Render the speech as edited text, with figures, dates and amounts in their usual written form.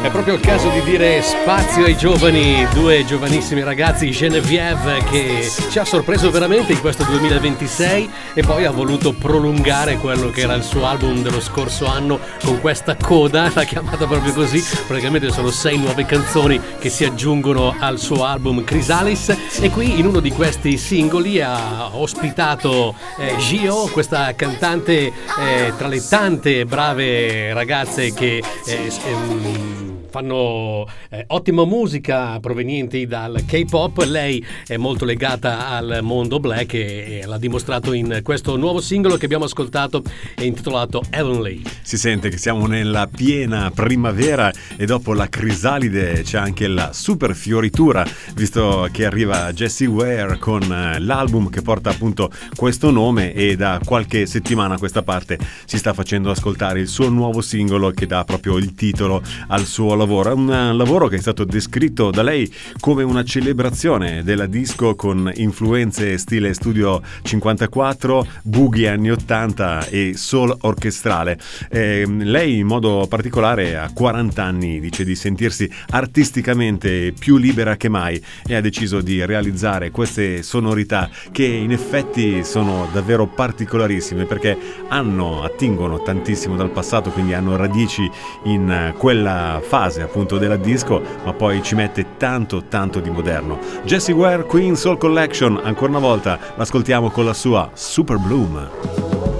È proprio il caso di dire spazio ai giovani, due giovanissimi ragazzi, Geneviève, che ci ha sorpreso veramente in questo 2026 e poi ha voluto prolungare quello che era il suo album dello scorso anno con questa coda, l'ha chiamata proprio così. Praticamente sono 6 nuove canzoni che si aggiungono al suo album Chrysalis, e qui in uno di questi singoli ha ospitato Gio, questa cantante tra le tante brave ragazze che fanno ottima musica provenienti dal K-pop. Lei è molto legata al mondo black e l'ha dimostrato in questo nuovo singolo che abbiamo ascoltato, è intitolato Heavenly. Si sente che siamo nella piena primavera e dopo la crisalide c'è anche la super fioritura, visto che arriva Jessie Ware con l'album che porta appunto questo nome, e da qualche settimana a questa parte si sta facendo ascoltare il suo nuovo singolo che dà proprio il titolo al suo lavoro. È un lavoro che è stato descritto da lei come una celebrazione della disco con influenze stile Studio 54, boogie anni 80 e soul orchestrale. Lei in modo particolare a 40 anni dice di sentirsi artisticamente più libera che mai e ha deciso di realizzare queste sonorità che in effetti sono davvero particolarissime, perché attingono tantissimo dal passato, quindi hanno radici in quella fase appunto della disco, ma poi ci mette tanto di moderno. Jessie Ware, Queen Soul Collection, ancora una volta l'ascoltiamo con la sua Super Bloom.